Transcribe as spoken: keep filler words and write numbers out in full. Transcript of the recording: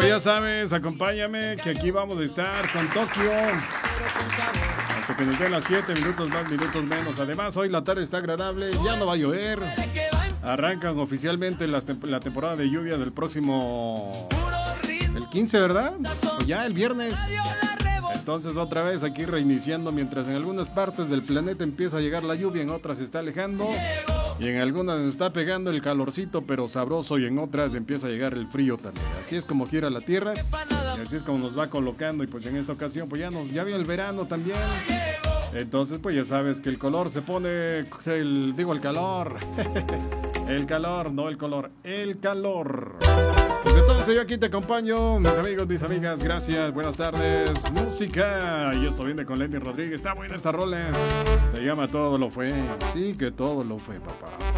pues ya sabes, acompáñame que aquí vamos a estar con Tokio hasta que nos den las siete minutos más, minutos menos. Además, hoy la tarde está agradable, ya no va a llover. Arrancan oficialmente las tem- la temporada de lluvias del próximo... el quince, ¿verdad? O ya el viernes. Entonces otra vez aquí reiniciando, mientras en algunas partes del planeta empieza a llegar la lluvia, en otras se está alejando. Y en algunas nos está pegando el calorcito, pero sabroso, y en otras empieza a llegar el frío también. Así es como gira la tierra, y así es como nos va colocando. Y pues en esta ocasión, pues ya nos ya viene el verano también. Entonces, pues ya sabes que el color se pone, el, digo el calor. El calor, no el color, el calor. Pues entonces yo aquí te acompaño, mis amigos, mis amigas, gracias, buenas tardes. Música, y esto viene con Lenny Rodríguez, está buena esta rola. Se llama Todo lo fue, sí que todo lo fue, papá.